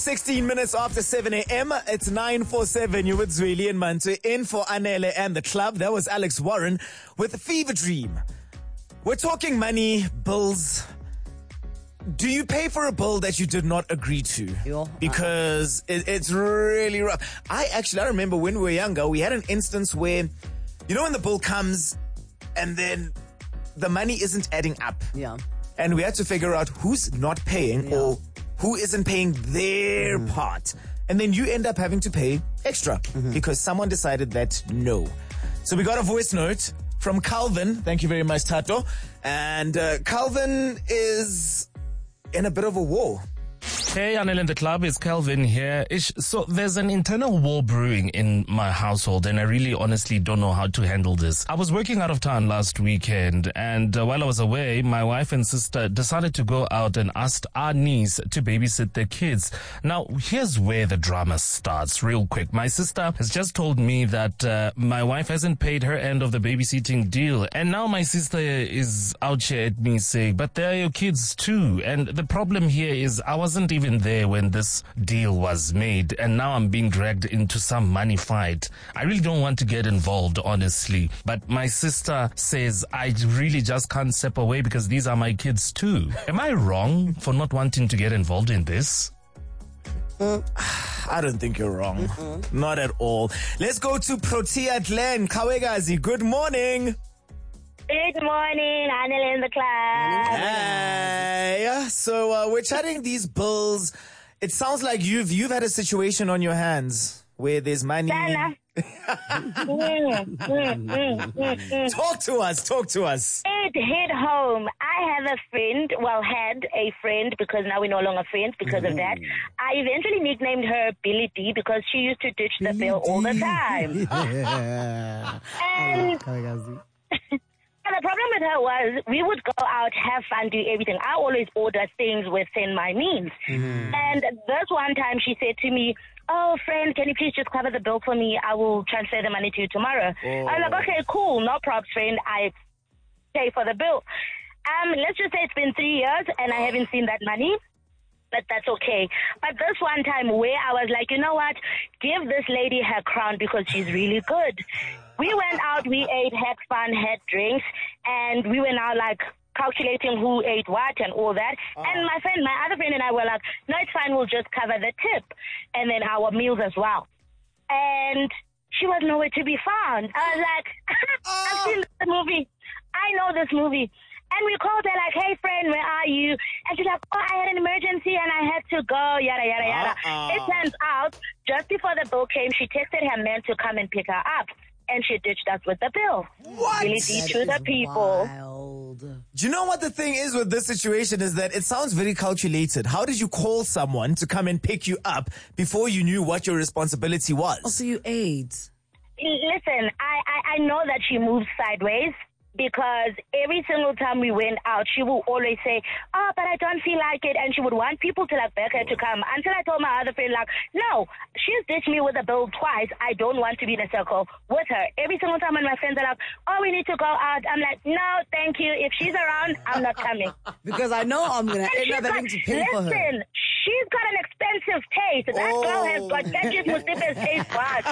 16 minutes after 7 a.m. It's 9:47. You're with Zweli and Mantu in for Anele and the club. That was Alex Warren with Fever Dream. We're talking money, bills. Do you pay for a bill that you did not agree to? Because it's really rough. I remember when we were younger, we had an instance where, when the bill comes and then the money isn't adding up. Yeah. And we had to figure out who's not paying or who isn't paying their part. And then you end up having to pay extra because someone decided that no. So we got a voice note from Calvin. Thank you very much, Tato. And Calvin is in a bit of a war. Hey, Anel in the club, it's Calvin here. So there's an internal war brewing in my household and I really honestly don't know how to handle this. I was working out of town last weekend and while I was away, my wife and sister decided to go out and asked our niece to babysit their kids. Now, here's where the drama starts real quick. My sister has just told me that my wife hasn't paid her end of the babysitting deal. And now my sister is out here at me saying, but they're your kids too. And the problem here is I wasn't even there when this deal was made and now I'm being dragged into some money fight. I really don't want to get involved, honestly, but my sister says I really just can't step away because these are my kids too. Am I wrong for not wanting to get involved in this? I don't think you're wrong. Not at all. Let's go to Protea Glen. Kawegazi, good morning. Good morning, Anel in the club. Hey, so we're chatting these bills. It sounds like you've had a situation on your hands where there's money. Talk to us. It hit home. I have had a friend because now we're no longer friends because of that. I eventually nicknamed her Billy D because she used to ditch the bill all the time. And the problem with her was we would go out, have fun, do everything. I always order things within my means. And this one time she said to me, oh, friend, can you please just cover the bill for me? I will transfer the money to you tomorrow. I was like, okay, cool, no props, friend. I pay for the bill. Let's just say it's been 3 years and I haven't seen that money. But that's okay. But this one time where I was like, you know what? Give this lady her crown because she's really good. We went out, we ate, had fun, had drinks, and we were now like calculating who ate what and all that. And my other friend and I were like, no, it's fine, we'll just cover the tip. And then our meals as well. And she was nowhere to be found. I was like, I've seen this movie. I know this movie. And we called her like, hey, friend, where are you? And she's like, oh, I had an emergency and I had to go, yada, yada, yada. It turns out, just before the bill came, she texted her man to come and pick her up. And she ditched us with the bill. What? Really to the people. Wild. Do you know what the thing is with this situation is that it sounds very calculated. How did you call someone to come and pick you up before you knew what your responsibility was? Oh, so you ate. Listen, I know that she moves sideways. Because every single time we went out, she would always say, oh, but I don't feel like it. And she would want people to like beg her to come. Until I told my other friend, like, no, she's ditched me with a bill twice. I don't want to be in a circle with her. Every single time when my friends are like, oh, we need to go out. I'm like, no, thank you. If she's around, I'm not coming. Because I know I'm going to end up having to pay for her. Listen, she's got an expensive taste. That girl has got Patrice Motsepe's taste buds.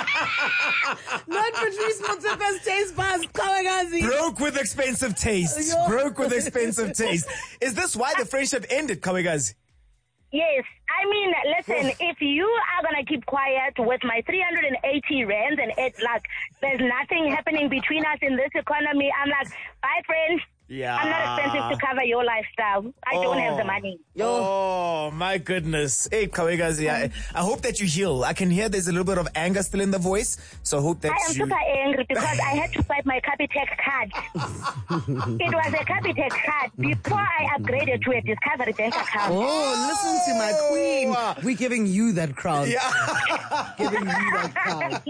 Not Patrice Motsepe's taste buds. Kawagazi. Broke with expensive taste. Broke with expensive taste. Is this why the friendship ended, Kawegazi? Yes. I mean, listen, if you are going to keep quiet with my 380 rands and it's like there's nothing happening between us in this economy, I'm like, bye, friends. Yeah. I'm not expensive to cover your lifestyle. I don't have the money. Oh, my goodness. Hey, Kawegazi, I hope that you heal. I can hear there's a little bit of anger still in the voice, so I hope that I am super angry because I had to swipe my Capitec card. It was a Capitec card before I upgraded to a Discovery Bank account. Oh, listen to my queen. We're giving you that crown. Yeah. Giving you that crown.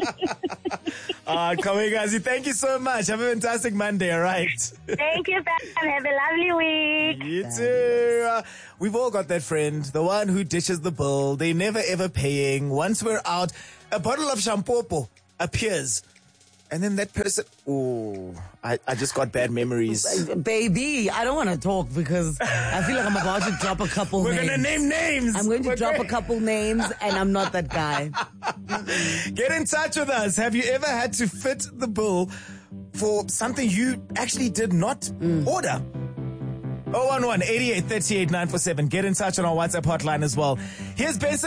Kawegazi, thank you so much. Have a fantastic Monday, all right? Thank you, and have a lovely week. You too. We've all got that friend, the one who dishes the bill. They never ever paying. Once we're out, a bottle of shampoo appears. And then that person, I just got bad memories. Baby, I don't want to talk because I feel like I'm about to drop a couple We're names. going to name names. I'm going to drop a couple names and I'm not that guy. Get in touch with us. Have you ever had to fit the bill for something you actually did not order? 011-8838-947. Get in touch on our WhatsApp hotline as well. Here's Benson.